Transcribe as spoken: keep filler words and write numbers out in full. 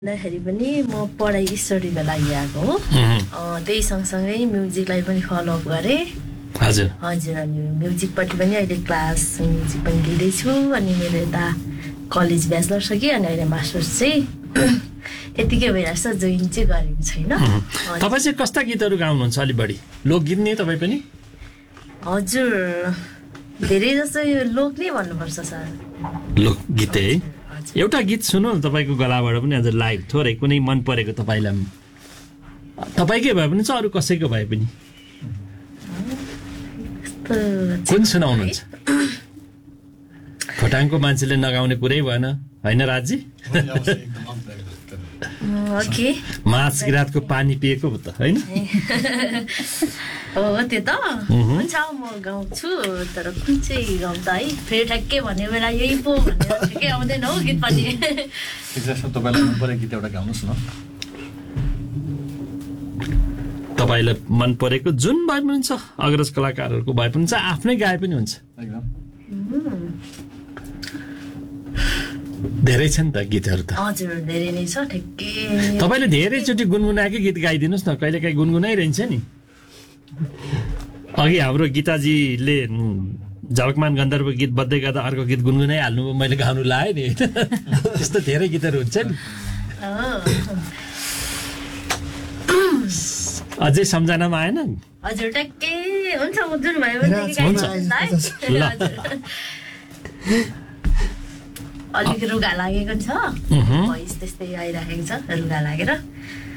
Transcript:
भन्दाखेरि पनि म पढाइ स्टडीको लागि आएको हो। त्यही सँगसँगै म्युजिकलाई पनि फलो अप गरेँ। हजुर हजुर अनि म्युजिकपट्टि पनि अहिले क्लास म्युजिक पनि लिँदैछु। अनि मेरो यता कलेज ब्याचलर छ कि अनि अहिले मास्टर्स चाहिँ यतिकै भइरहेको छ, जोइन चाहिँ गरेको छैन। तपाईँ चाहिँ कस्ता गीतहरू गाउनुहुन्छ अलि बढी? लोकगीत नै तपाईँ पनि? हजुर धेरै जस्तो यो लोक नै भन्नुपर्छ सर। लोकगीत है। एउटा गीत सुनौ न तपाईँको गलाबाट पनि आज लाइभ, थोरै कुनै मन परेको तपाईँलाई, तपाईँकै भए पनि छ अरू कसैको भए पनि कुन सुनाउनुहुन्छ? खोटाङको मान्छेले नगाउने कुरै भएन होइन राजी? माछ किरातको पानी पिएको त होइन? हो त्यो त हुन्छ, म गाउँछु तर कुन चाहिँ गाउँदा है फेरि ठ्याक्कै भन्ने बेला यही पो भन्ने ठ्याक्कै आउँदैन हौ गीत पनि। तपाईँलाई मन परेको गीत एउटा गाउनुहोस् न। तपाईँलाई मन परेको जुन भए पनि हुन्छ, अग्रज कलाकारहरूको भए पनि हुन्छ, आफ्नै गाए पनि हुन्छ। धेरै छ नि त गीतहरू त। हजुर धेरै नै छ ठ्याक्कै। तपाईँले धेरैचोटि गुनगुनाएकै गीत गाइदिनुहोस् न, कहिले काहीँ गुनगुनाइरहन्छ नि। अघि हाम्रो गीताजीले झलकमान गन्धर्व गीत बज्दै गर्दा अर्को गीत गुनगुनाइहाल्नु, मैले गाउनु लाएँ नि। त्यस्तो धेरै गीतहरू हुन्छ नि। अझै सम्झनामा आएन? हजुर ट्याक्कै हुन्छ, म जुन भयो भने अलिक रुगा लागेको छ, भोइस त्यस्तै आइराखेको छ, रुगा लागेर